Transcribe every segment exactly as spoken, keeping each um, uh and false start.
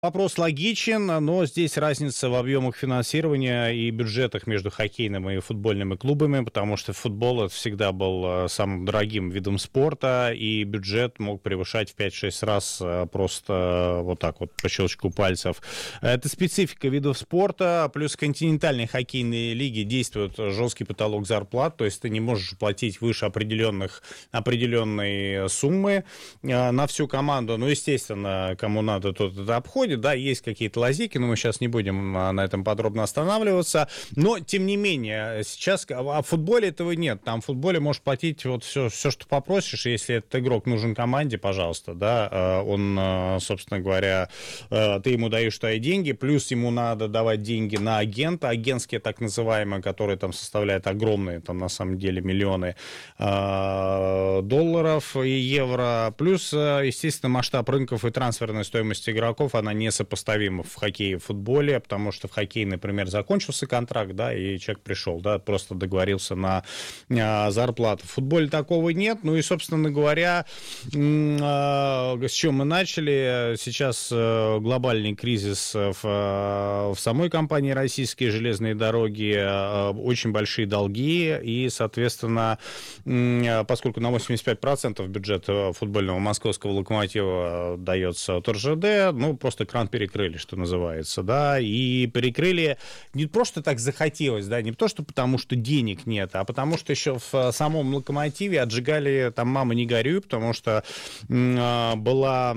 Вопрос логичен, но здесь разница в объемах финансирования и бюджетах между хоккейным и футбольными клубами, потому что футбол это всегда был самым дорогим видом спорта, и бюджет мог превышать в пять-шесть раз просто вот так вот по щелчку пальцев. Это специфика видов спорта, плюс континентальные хоккейные лиги действует жесткий потолок зарплат, то есть ты не можешь платить выше определенных, определенной суммы на всю команду. Ну, естественно, кому надо, тот это обходит. Да, есть какие-то лазейки, но мы сейчас не будем на этом подробно останавливаться. Но, тем не менее, сейчас в футболе этого нет. Там в футболе можешь платить вот все, все, что попросишь. Если этот игрок нужен команде, пожалуйста, да, он, собственно говоря, ты ему даешь твои деньги, плюс ему надо давать деньги на агента, агентские так называемые, которые там составляют огромные, там на самом деле миллионы долларов и евро. Плюс, естественно, масштаб рынков и трансферная стоимость игроков, она несопоставимо в хоккее и в футболе, потому что в хоккее, например, закончился контракт, да, и человек пришел, да, просто договорился на зарплату. В футболе такого нет, ну и, собственно говоря, с чем мы начали, сейчас глобальный кризис в, в самой компании «Российские железные дороги», очень большие долги, и, соответственно, поскольку на восемьдесят пять процентов бюджет футбольного московского «Локомотива» дается от эр жэ дэ, ну, просто кран перекрыли, что называется, да, и перекрыли не просто так захотелось, да, не то, что потому, что денег нет, а потому, что еще в самом «Локомотиве» отжигали там «мама, не горюй», потому что э, была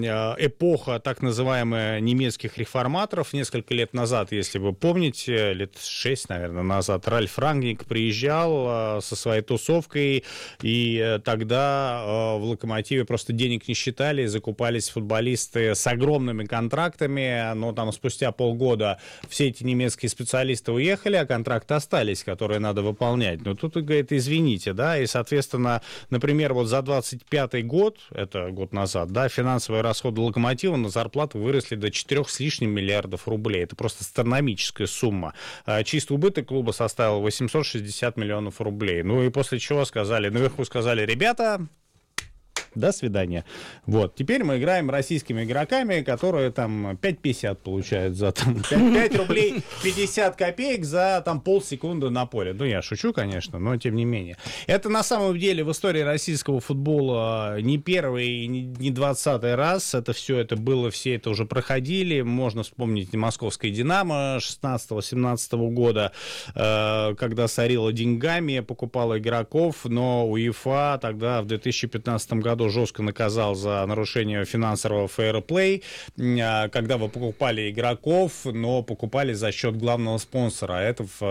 эпоха так называемая немецких реформаторов несколько лет назад, если вы помните, лет шесть, наверное, назад, Ральф Рангник приезжал э, со своей тусовкой, и э, тогда э, в «Локомотиве» просто денег не считали, закупались футболисты с огромными контрактами, но там спустя полгода все эти немецкие специалисты уехали, а контракты остались, которые надо выполнять. Но тут, говорит, извините, да, и, соответственно, например, вот за двадцать пятый год, это год назад, да, финансовые расходы «Локомотива» на зарплату выросли до четырех с лишним миллиардов рублей. Это просто астрономическая сумма. Чистый убыток клуба составил восемьсот шестьдесят миллионов рублей. Ну и после чего сказали, наверху сказали, ребята, до свидания. Вот. Теперь мы играем российскими игроками, которые там пять пятьдесят получают за там, пять рублей пятьдесят копеек за там полсекунды на поле. Ну, я шучу, конечно, но тем не менее. Это на самом деле в истории российского футбола не первый и не двадцатый раз. Это все это было, все это уже проходили. Можно вспомнить московское «Динамо» шестнадцатого-семнадцатого года, когда сорила деньгами, покупала игроков, но УЕФА тогда в две тысячи пятнадцатом году жестко наказал за нарушение финансового фейерплей, когда вы покупали игроков, но покупали за счет главного спонсора. Это в,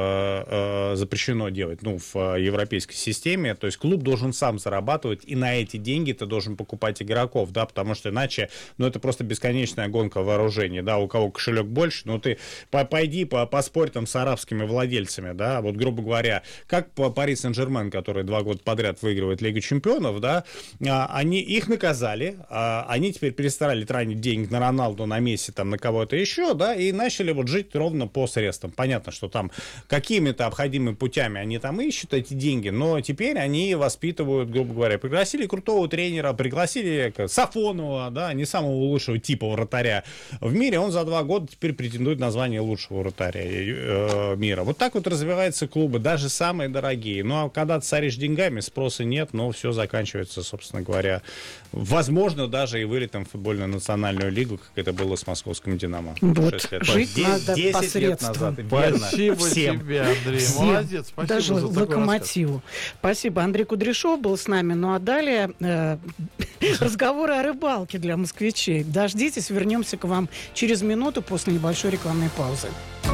э, запрещено делать, ну, в европейской системе. То есть клуб должен сам зарабатывать, и на эти деньги ты должен покупать игроков, да, потому что иначе, ну, это просто бесконечная гонка вооружений, да, у кого кошелек больше, ну, ты пойди поспорь там с арабскими владельцами, да, вот, грубо говоря, как Пари Сен-Жермен, который два года подряд выигрывает Лигу чемпионов, да, они их наказали, они теперь перестали тратить денег на Роналду, на Месси, там, на кого-то еще, да, и начали вот жить ровно по средствам. Понятно, что там какими-то обходимыми путями они там ищут эти деньги, но теперь они воспитывают, грубо говоря, пригласили крутого тренера, пригласили Сафонова, да, не самого лучшего типа вратаря в мире, он за два года теперь претендует на звание лучшего вратаря э, мира. Вот так вот развиваются клубы, даже самые дорогие. Ну, а когда ты царишь деньгами, спроса нет, но все заканчивается, собственно говоря, возможно, даже и вылетом в футбольную национальную лигу, как это было с московским «Динамо». Вот, жить надо посредством. Спасибо Всем. тебе, Андрей. Всем. Молодец. Спасибо даже за «Локомотиву». рассказ. Спасибо. Андрей Кудряшов был с нами. Ну а далее э, разговоры о рыбалке для москвичей. Дождитесь, вернемся к вам через минуту после небольшой рекламной паузы.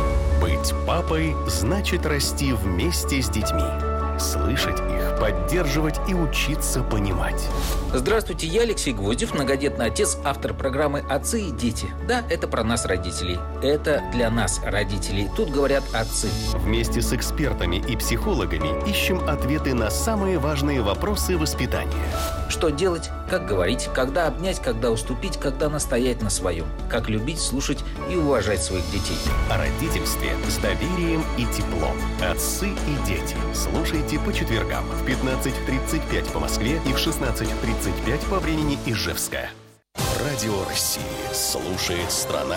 Быть папой значит расти вместе с детьми. Слышать их, поддерживать и учиться понимать. Здравствуйте, я Алексей Гвоздев, многодетный отец, автор программы «Отцы и дети». Да, это про нас, родителей. Это для нас, родителей. Тут говорят отцы. Вместе с экспертами и психологами ищем ответы на самые важные вопросы воспитания. Что делать, как говорить, когда обнять, когда уступить, когда настоять на своем. Как любить, слушать и уважать своих детей. О родительстве с доверием и теплом. Отцы и дети. Слушайте по четвергам в пятнадцать тридцать пять по Москве и в шестнадцать тридцать пять по времени Ижевска. Радио Радио России слушает страна.